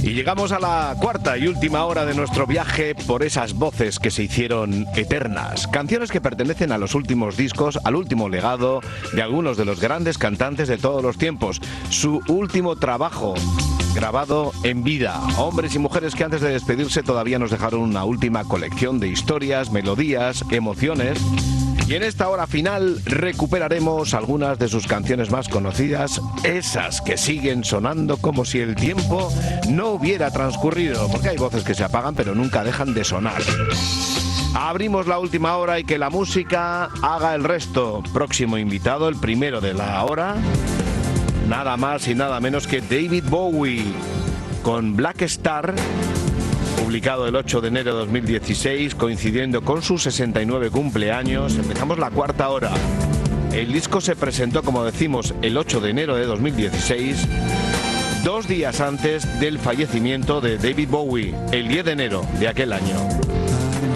Y llegamos a la cuarta y última hora de nuestro viaje por esas voces que se hicieron eternas. Canciones que pertenecen a los últimos discos, al último legado de algunos de los grandes cantantes de todos los tiempos. Su último trabajo grabado en vida. Hombres y mujeres que antes de despedirse todavía nos dejaron una última colección de historias, melodías, emociones. Y en esta hora final recuperaremos algunas de sus canciones más conocidas, esas que siguen sonando como si el tiempo no hubiera transcurrido, porque hay voces que se apagan pero nunca dejan de sonar. Abrimos la última hora y que la música haga el resto. Próximo invitado, el primero de la hora, nada más y nada menos que David Bowie, con Black Star, publicado el 8 de enero de 2016, coincidiendo con su 69 cumpleaños. Empezamos la cuarta hora. El disco se presentó, como decimos, el 8 de enero de 2016, 2 días antes del fallecimiento de David Bowie, el 10 de enero de aquel año.